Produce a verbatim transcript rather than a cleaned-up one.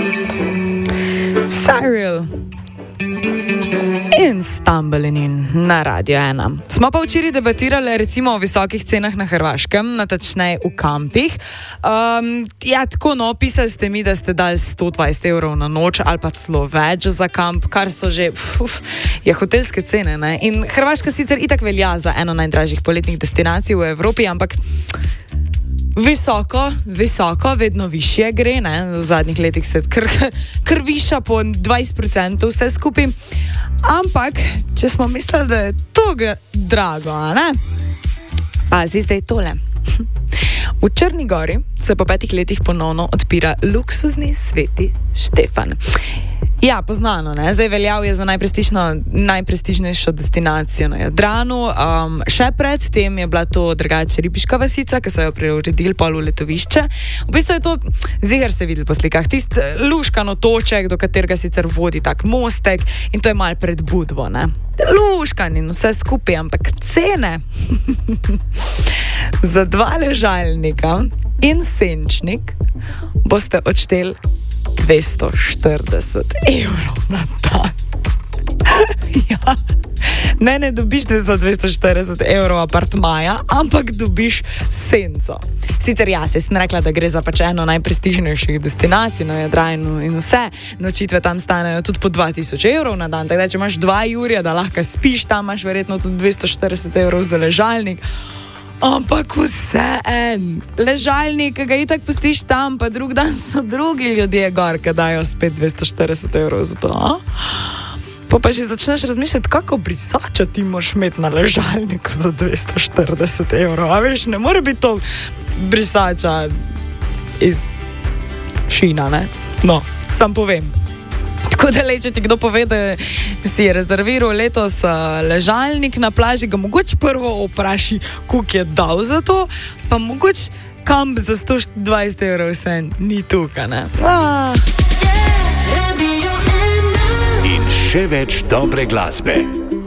Cyril in Stumbling In na Radio ena. Smo pa včeraj debatirali recimo o visokih cenah na Hrvaškem, natačneje v kampih. Um, ja, tako no, pisali ste mi, da ste dali sto dvajset evrov na noč ali pa celo več za kamp, kar so že uf, je hotelske cene. Ne? In Hrvaška sicer itak velja za eno najdražjih poletnih destinacij v Evropi, ampak visoko, visoko, vedno višje gre, ne? V zadnjih letih se kar, kar viša po dvajset procentov vse skupaj. Ampak, če smo mislili, da je to drago, a ne? Pazi zdaj tole. V Črni Gori se po petih letih ponovno odpira luksuzni Sveti Štefan. Ja, poznano, ne? Zdaj veljal je za najprestižnejšo destinacijo na Jadranu. Um, še pred tem je bila to drugače ribiška vasica, ki so jo preuredili pol v letovišče. V bistvu je to, ziher ste videli po slikah, tist luškan otoček, do katerega sicer vodi tak mostek in to je malo pred Budvo, ne? Luškan in vse skupaj, ampak cene za dva ležalnika in senčnik boste odšteli dvesto štirideset evrov na dan. Ja, ne, ne dobiš za dvesto štirideset evrov apartmaja, ampak dobiš senco. Sicer ja, se sem rekla, da gre za pač eno najprestižnejših destinacij na Jadranu in vse nočitve tam stanejo tudi po dva tisoč evrov na dan, tako da če imaš dva jurja, da lahko spiš tam, imaš verjetno tudi dvesto štirideset evrov za ležalnik. Ampak vse en, ležalnik, ki ga itak pustiš tam, pa drug dan so drugi ljudje gor, ki dajo spet dvesto štirideset evrov za to, a? Pa pa že začneš razmišljati, kako brisača ti moraš imeti na ležalniku za dvesto štirideset evrov, a veš, ne more biti to brisača iz šina, ne? No, sam povem. Tako da le, če ti kdo pove, da si je rezerviral letos uh, ležalnik na plaži, ga mogoče prvo vpraši, koliko je dal za to, pa mogoče kamp za sto dvajset evrov vse ni tukaj, ne? Ah. In še več dobre glasbe.